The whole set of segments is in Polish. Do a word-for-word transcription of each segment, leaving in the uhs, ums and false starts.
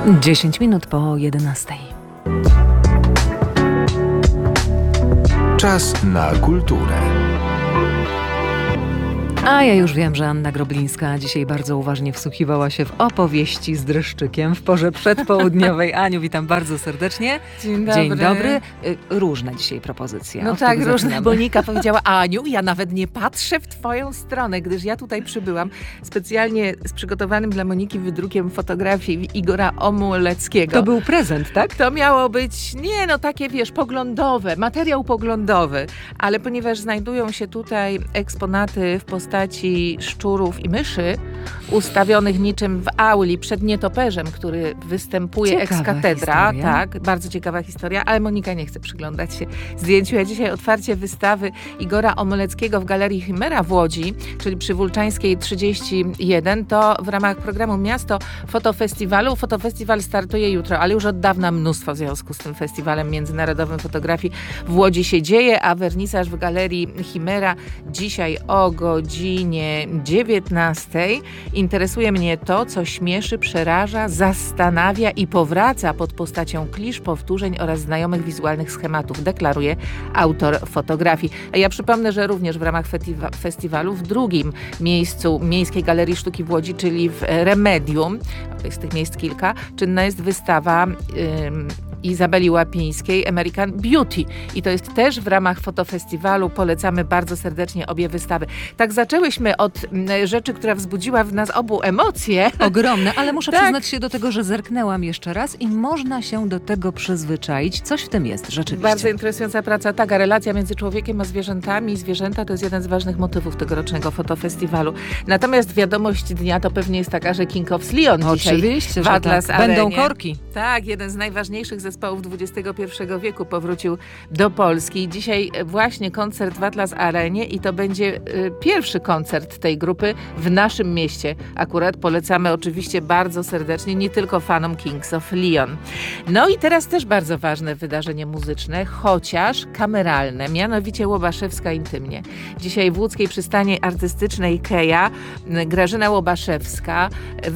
dziesięć minut po jedenastej. Czas na kulturę. A ja już wiem, że Anna Groblińska dzisiaj bardzo uważnie wsłuchiwała się w opowieści z dreszczykiem w porze przedpołudniowej. Aniu, witam bardzo serdecznie. Dzień dobry. Dzień dobry. Różne dzisiaj propozycje. No Od tak, tego różne. zaczynamy. Monika powiedziała: Aniu, ja nawet nie patrzę w twoją stronę, gdyż ja tutaj przybyłam specjalnie z przygotowanym dla Moniki wydrukiem fotografii Igora Omuleckiego. To był prezent, tak? To miało być, nie no, takie wiesz, poglądowe, materiał poglądowy, ale ponieważ znajdują się tutaj eksponaty w postaci szczurów i myszy, ustawionych niczym w auli przed nietoperzem, który występuje Ciekawa ex cathedra. historia. Tak, bardzo ciekawa historia, ale Monika nie chce przyglądać się zdjęciu. Ja dzisiaj otwarcie wystawy Igora Omuleckiego w Galerii Chimera w Łodzi, czyli przy Wólczańskiej trzydzieści jeden, to w ramach programu Miasto Fotofestiwalu. Fotofestiwal startuje jutro, ale już od dawna mnóstwo w związku z tym festiwalem międzynarodowym fotografii w Łodzi się dzieje, a wernisaż w Galerii Chimera dzisiaj o godzinie dziewiętnastej. Interesuje mnie to, co śmieszy, przeraża, zastanawia i powraca pod postacią klisz, powtórzeń oraz znajomych wizualnych schematów, deklaruje autor fotografii. A ja przypomnę, że również w ramach fetiwa- festiwalu w drugim miejscu Miejskiej Galerii Sztuki w Łodzi, czyli w Remedium, z tych miejsc kilka, czynna jest wystawa ym, Izabeli Łapińskiej American Beauty. I to jest też w ramach fotofestiwalu. Polecamy bardzo serdecznie obie wystawy. Tak zaczęłyśmy od m, rzeczy, która wzbudziła w nas obu emocje. Ogromne, ale muszę Tak. przyznać się do tego, że zerknęłam jeszcze raz i można się do tego przyzwyczaić. Coś w tym jest, rzeczywiście. Bardzo interesująca praca. Taka relacja między człowiekiem a zwierzętami. Zwierzęta to jest jeden z ważnych motywów tegorocznego fotofestiwalu. Natomiast wiadomość dnia to pewnie jest taka, że King of Leon dzisiaj Oczywiście, w że Atlas tak. Będą Arenie. korki. Tak, jeden z najważniejszych zespołów dwudziestego pierwszego wieku powrócił do Polski. Dzisiaj właśnie koncert w Atlas Arenie i to będzie y, pierwszy koncert tej grupy w naszym mieście. Akurat polecamy oczywiście bardzo serdecznie, nie tylko fanom Kings of Leon. No i teraz też bardzo ważne wydarzenie muzyczne, chociaż kameralne, mianowicie Łobaszewska Intymnie. Dzisiaj w łódzkiej przystani artystycznej Keja Grażyna Łobaszewska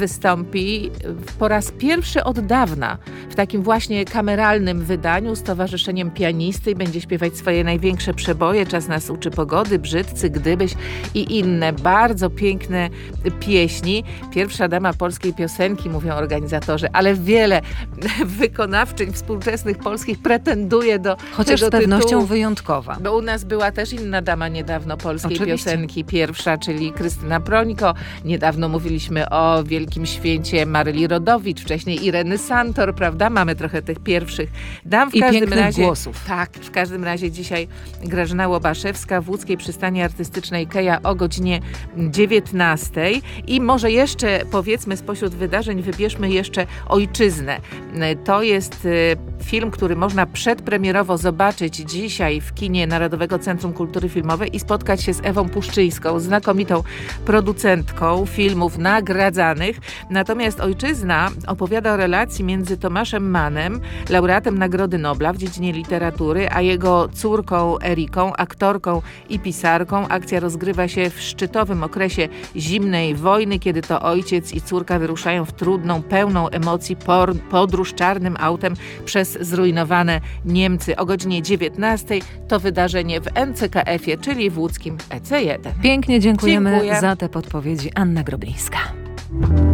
wystąpi po raz pierwszy od dawna w takim właśnie kameralnym wydaniu z Towarzyszeniem Pianisty i będzie śpiewać swoje największe przeboje. Czas nas uczy pogody, Brzydcy, Gdybyś i inne bardzo piękne pieśni. Pierwsza dama polskiej piosenki, mówią organizatorzy, ale wiele wykonawczyń współczesnych polskich pretenduje do Chociaż tego z pewnością tytułu. wyjątkowa. Bo u nas była też inna dama niedawno polskiej Oczywiście. piosenki, pierwsza, czyli Krystyna Prońko. Niedawno mówiliśmy o wielkim święcie Maryli Rodowicz, wcześniej Ireny Santor, prawda? Mamy trochę tych pierwszych dam. W I każdym pięknych razie, głosów. Tak, w każdym razie dzisiaj Grażyna Łobaszewska w łódzkiej przystani artystycznej Keja o godzinie dziewiętnastej. I może jeszcze powiedzmy spośród wydarzeń wybierzmy jeszcze Ojczyznę. To jest y, film, który można przedpremierowo zobaczyć dzisiaj w kinie Narodowego Centrum Kultury Filmowej i spotkać się z Ewą Puszczyńską, znakomitą producentką filmów nagradzanych. Natomiast Ojczyzna opowiada o relacji między Tomaszem Mannem, laureatem Nagrody Nobla w dziedzinie literatury, a jego córką Eriką, aktorką i pisarką. Akcja rozgrywa się w szczytowym okresie zimnej wojny, kiedy to ojciec i córka wyruszają w trudną, pełną emocji por- podróż czarnym autem przez zrujnowane Niemcy. O godzinie dziewiętnastej to wydarzenie w N C K F-ie, czyli w łódzkim E C jeden. Pięknie dziękujemy Dziękuję. za te podpowiedzi. Anna Groblińska.